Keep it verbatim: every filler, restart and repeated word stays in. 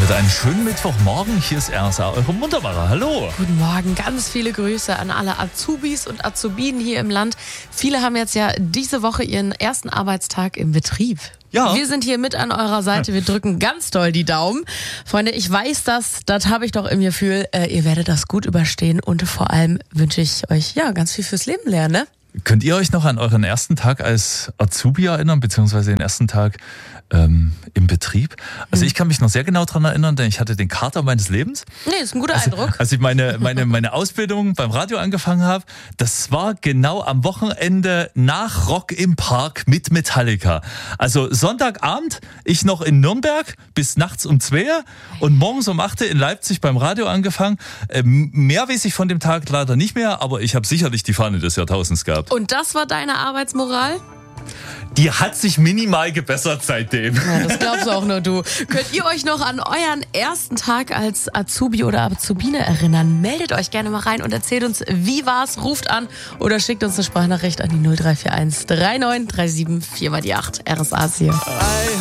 wieder einen schönen Mittwochmorgen. Hier ist R S A, eure Muntermacher. Hallo. Guten Morgen, ganz viele Grüße an alle Azubis und Azubinen hier im Land. Viele haben jetzt ja diese Woche ihren ersten Arbeitstag im Betrieb. Ja. Wir sind hier mit an eurer Seite, wir drücken ganz doll die Daumen. Freunde, ich weiß das, das habe ich doch im Gefühl, äh, ihr werdet das gut überstehen und vor allem wünsche ich euch ja ganz viel fürs Leben lernen, ne? Könnt ihr euch noch an euren ersten Tag als Azubi erinnern, beziehungsweise den ersten Tag ähm, im Betrieb? Also ich kann mich noch sehr genau daran erinnern, denn ich hatte den Kater meines Lebens. Nee, ist ein guter also, Eindruck. Als ich meine, meine, meine Ausbildung beim Radio angefangen habe, das war genau am Wochenende nach Rock im Park mit Metallica. Also Sonntagabend, ich noch in Nürnberg bis nachts um zwei und morgens um acht in Leipzig beim Radio angefangen. Ähm, mehr weiß ich von dem Tag leider nicht mehr, aber ich habe sicherlich die Fahne des Jahrtausends gehabt. Und das war deine Arbeitsmoral? Die hat sich minimal gebessert seitdem. Ja, das glaubst du auch nur du. Könnt ihr euch noch an euren ersten Tag als Azubi oder Azubine erinnern? Meldet euch gerne mal rein und erzählt uns, wie war's, ruft an oder schickt uns eine Sprachnachricht an die null drei vier eins drei neun drei sieben vier mal die acht. R S A ist hier.